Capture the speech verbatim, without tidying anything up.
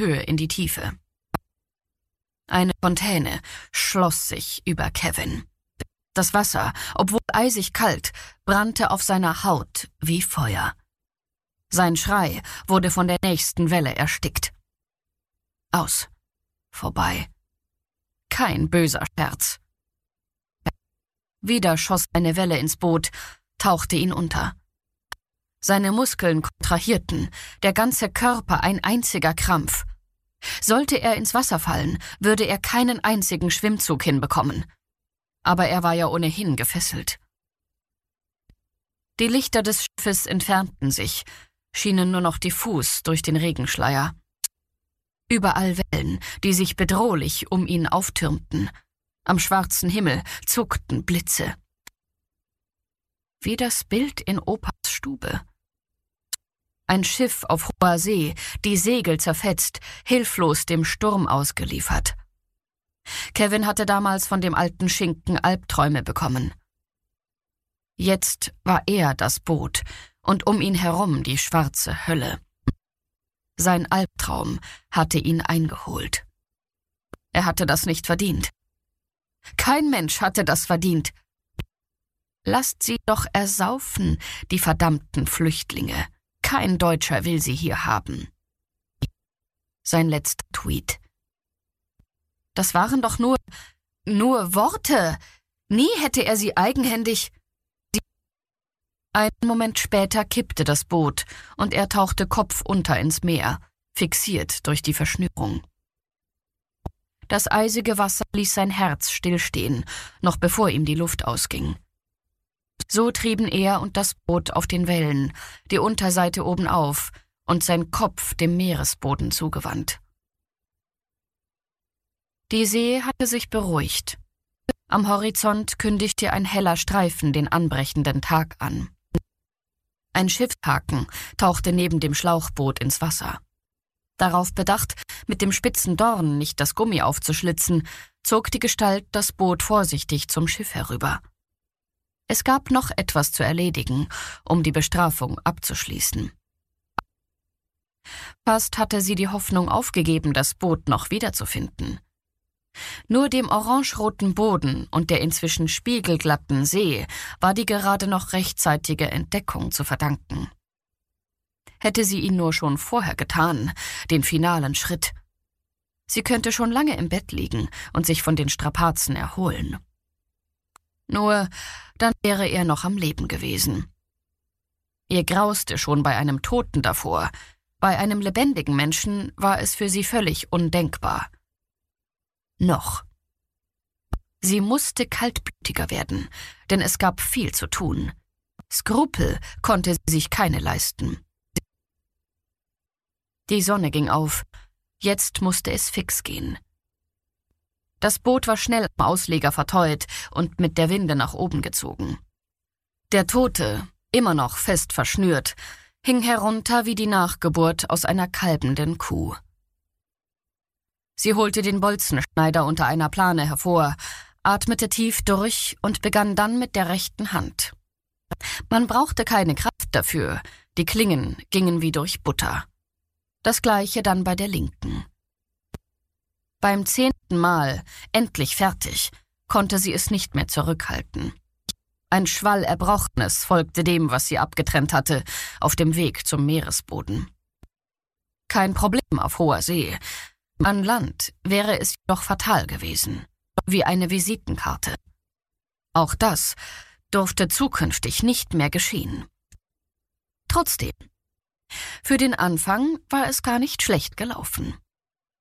Höhe in die Tiefe. Eine Fontäne schloss sich über Kevin. Das Wasser, obwohl eisig kalt, brannte auf seiner Haut wie Feuer. Sein Schrei wurde von der nächsten Welle erstickt. Aus. Vorbei. Kein böser Scherz. Wieder schoss eine Welle ins Boot, tauchte ihn unter. Seine Muskeln kontrahierten, der ganze Körper ein einziger Krampf. Sollte er ins Wasser fallen, würde er keinen einzigen Schwimmzug hinbekommen. Aber er war ja ohnehin gefesselt. Die Lichter des Schiffes entfernten sich, schienen nur noch diffus durch den Regenschleier. Überall Wellen, die sich bedrohlich um ihn auftürmten. Am schwarzen Himmel zuckten Blitze. Wie das Bild in Opas Stube. Ein Schiff auf hoher See, die Segel zerfetzt, hilflos dem Sturm ausgeliefert. Kevin hatte damals von dem alten Schinken Albträume bekommen. Jetzt war er das Boot und um ihn herum die schwarze Hölle. Sein Albtraum hatte ihn eingeholt. Er hatte das nicht verdient. Kein Mensch hatte das verdient. Lasst sie doch ersaufen, die verdammten Flüchtlinge. Kein Deutscher will sie hier haben. Sein letzter Tweet. Das waren doch nur, nur Worte. Nie hätte er sie eigenhändig... Einen Moment später kippte das Boot und er tauchte kopfunter ins Meer, fixiert durch die Verschnürung. Das eisige Wasser ließ sein Herz stillstehen, noch bevor ihm die Luft ausging. So trieben er und das Boot auf den Wellen, die Unterseite obenauf und sein Kopf dem Meeresboden zugewandt. Die See hatte sich beruhigt. Am Horizont kündigte ein heller Streifen den anbrechenden Tag an. Ein Schiffshaken tauchte neben dem Schlauchboot ins Wasser. Darauf bedacht, mit dem spitzen Dorn nicht das Gummi aufzuschlitzen, zog die Gestalt das Boot vorsichtig zum Schiff herüber. Es gab noch etwas zu erledigen, um die Bestrafung abzuschließen. Fast hatte sie die Hoffnung aufgegeben, das Boot noch wiederzufinden. Nur dem orangeroten Boden und der inzwischen spiegelglatten See war die gerade noch rechtzeitige Entdeckung zu verdanken. Hätte sie ihn nur schon vorher getan, den finalen Schritt. Sie könnte schon lange im Bett liegen und sich von den Strapazen erholen. Nur, dann wäre er noch am Leben gewesen. Ihr grauste schon bei einem Toten davor. Bei einem lebendigen Menschen war es für sie völlig undenkbar. Noch. Sie musste kaltblütiger werden, denn es gab viel zu tun. Skrupel konnte sie sich keine leisten. Die Sonne ging auf. Jetzt musste es fix gehen. Das Boot war schnell am Ausleger verteut und mit der Winde nach oben gezogen. Der Tote, immer noch fest verschnürt, hing herunter wie die Nachgeburt aus einer kalbenden Kuh. Sie holte den Bolzenschneider unter einer Plane hervor, atmete tief durch und begann dann mit der rechten Hand. Man brauchte keine Kraft dafür, die Klingen gingen wie durch Butter. Das gleiche dann bei der linken. Beim zehnten Mal, endlich fertig, konnte sie es nicht mehr zurückhalten. Ein Schwall Erbrochenes folgte dem, was sie abgetrennt hatte, auf dem Weg zum Meeresboden. Kein Problem auf hoher See. An Land wäre es jedoch fatal gewesen, wie eine Visitenkarte. Auch das durfte zukünftig nicht mehr geschehen. Trotzdem, für den Anfang war es gar nicht schlecht gelaufen.